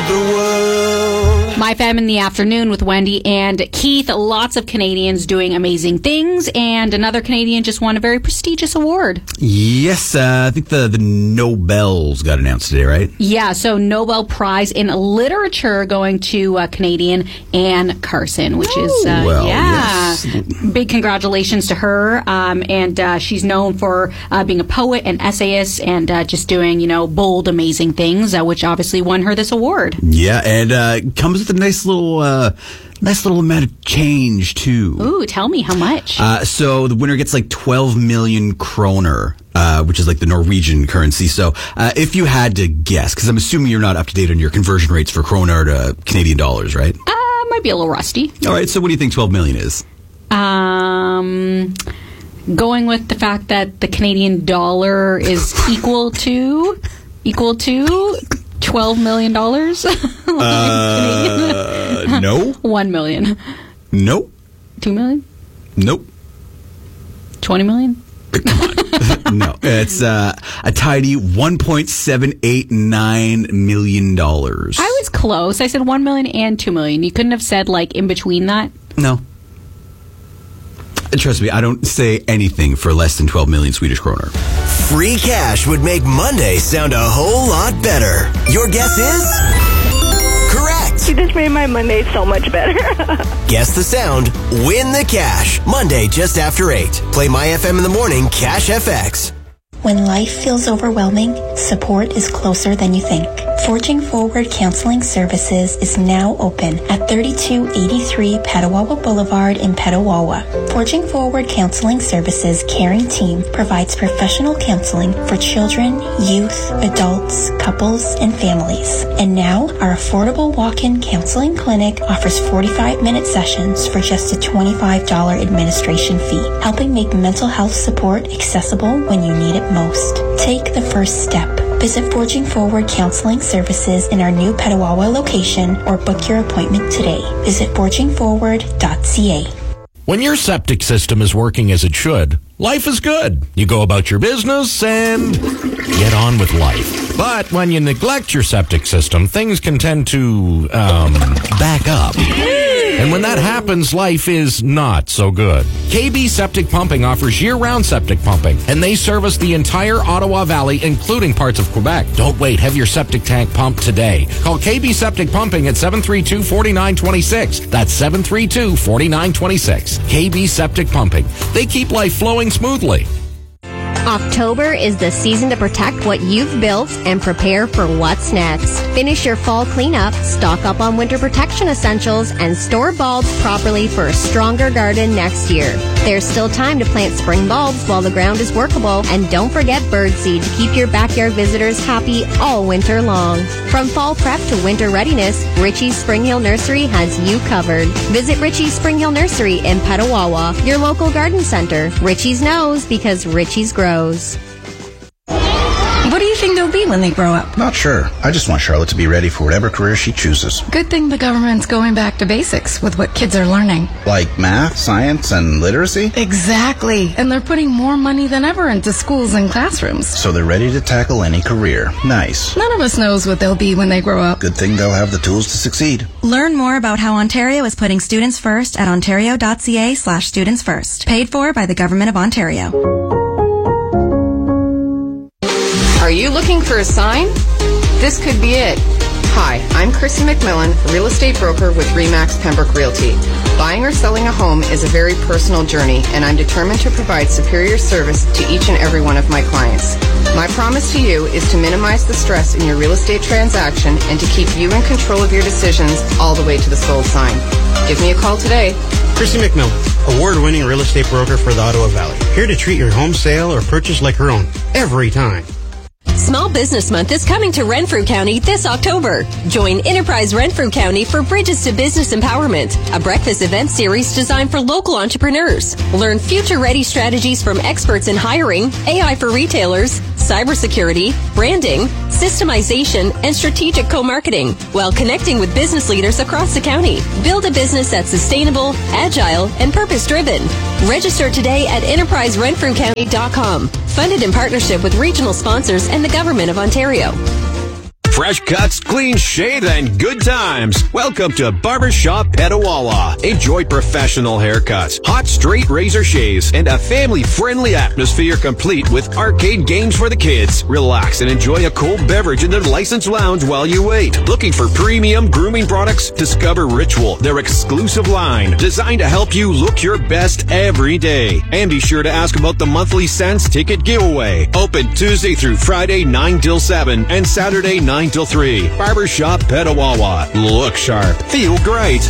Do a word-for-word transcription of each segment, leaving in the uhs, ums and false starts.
the world. My Fam in the Afternoon with Wendy and Keith. Lots of Canadians doing amazing things, and another Canadian just won a very prestigious award. Yes, uh, I think the, the Nobels got announced today, right? Yeah, so Nobel Prize in Literature going to uh, Canadian Anne Carson, which is, uh, well, yeah, yes. big congratulations to her. Um, and uh, she's known for uh, being a poet and essayist and uh, just doing, you know, bold, amazing things, uh, which obviously won her this award. Yeah, and uh, comes with a nice little... Uh, Nice little amount of change, too. Ooh, tell me how much. Uh, so the winner gets like twelve million kroner, uh, which is like the Norwegian currency. So uh, if you had to guess, because I'm assuming you're not up to date on your conversion rates for kroner to Canadian dollars, right? Uh, might be a little rusty. All right, so what do you think twelve million is? Um, going with the fact that the Canadian dollar is equal to, equal to... Twelve million dollars? uh, no. One million. Nope. Two million? Nope. Twenty million? Come on. No, it's uh, a tidy one point seven eight nine million dollars. I was close. I said one million and two million. You couldn't have said like in between that. No. Trust me, I don't say anything for less than twelve million Swedish kroner. Free cash would make Monday sound a whole lot better. Your guess is? Correct. You just made my Monday so much better. Guess the sound, win the cash. Monday just after eight. Play My F M in the morning, Cash F X. When life feels overwhelming, support is closer than you think. Forging Forward Counseling Services is now open at thirty-two eighty-three Petawawa Boulevard in Petawawa. Forging Forward Counseling Services caring team provides professional counseling for children, youth, adults, couples, and families. And now, our affordable walk-in counseling clinic offers forty-five minute sessions for just a twenty-five dollars administration fee, helping make mental health support accessible when you need it most. Take the first step. Visit Forging Forward Counseling Services in our new Petawawa location or book your appointment today. Visit forging forward dot c a. When your septic system is working as it should, life is good. You go about your business and get on with life. But when you neglect your septic system, things can tend to, um, back up. And when that happens, life is not so good. K B Septic Pumping offers year-round septic pumping, and they service the entire Ottawa Valley, including parts of Quebec. Don't wait. Have your septic tank pumped today. Call K B Septic Pumping at seven three two, four nine two six. That's seven three two, four nine two six. K B Septic Pumping. They keep life flowing smoothly. October is the season to protect what you've built and prepare for what's next. Finish your fall cleanup, stock up on winter protection essentials, and store bulbs properly for a stronger garden next year. There's still time to plant spring bulbs while the ground is workable, and don't forget birdseed to keep your backyard visitors happy all winter long. From fall prep to winter readiness, Richie's Spring Hill Nursery has you covered. Visit Richie's Spring Hill Nursery in Petawawa, your local garden center. Richie's knows because Richie's grows. What do you think they'll be when they grow up? Not sure. I just want Charlotte to be ready for whatever career she chooses. Good thing the government's going back to basics with what kids are learning. Like math, science, and literacy? Exactly. And they're putting more money than ever into schools and classrooms. So they're ready to tackle any career. Nice. None of us knows what they'll be when they grow up. Good thing they'll have the tools to succeed. Learn more about how Ontario is putting students first at ontario.ca slash students first. Paid for by the Government of Ontario. Are you looking for a sign? This could be it. Hi, I'm Chrissy McMillan, real estate broker with Remax Pembroke Realty. Buying or selling a home is a very personal journey, and I'm determined to provide superior service to each and every one of my clients. My promise to you is to minimize the stress in your real estate transaction and to keep you in control of your decisions all the way to the sold sign. Give me a call today. Chrissy McMillan, award-winning real estate broker for the Ottawa Valley. Here to treat your home sale or purchase like her own, every time. Small Business Month is coming to Renfrew County this October. Join Enterprise Renfrew County for Bridges to Business Empowerment, a breakfast event series designed for local entrepreneurs. Learn future-ready strategies from experts in hiring, A I for retailers, cybersecurity, branding, systemization, and strategic co-marketing, while connecting with business leaders across the county. Build a business that's sustainable, agile, and purpose-driven. Register today at enterprise renfrew county dot com. Funded in partnership with regional sponsors and the Government of Ontario. Fresh cuts, clean shave, and good times. Welcome to Barbershop Petawawa. Enjoy professional haircuts, hot straight razor shaves, and a family-friendly atmosphere complete with arcade games for the kids. Relax and enjoy a cold beverage in the licensed lounge while you wait. Looking for premium grooming products? Discover Ritual, their exclusive line, designed to help you look your best every day. And be sure to ask about the monthly Sense ticket giveaway. Open Tuesday through Friday, nine till seven, and Saturday, nine till three. Barbershop Petawawa. Look sharp. Feel great.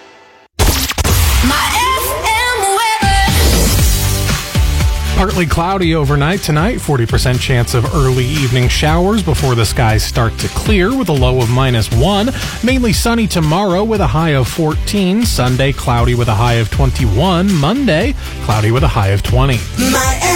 Partly cloudy overnight tonight, forty percent chance of early evening showers before the skies start to clear with a low of minus one. Mainly sunny tomorrow with a high of fourteen. Sunday, cloudy with a high of twenty-one. Monday, cloudy with a high of twenty. My